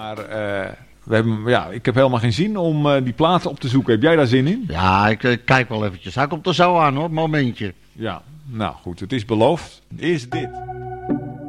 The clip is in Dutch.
Maar ik heb helemaal geen zin om die platen op te zoeken. Heb jij daar zin in? Ja, ik kijk wel eventjes. Hij komt er zo aan hoor, momentje. Ja, nou goed, het is beloofd. Is dit.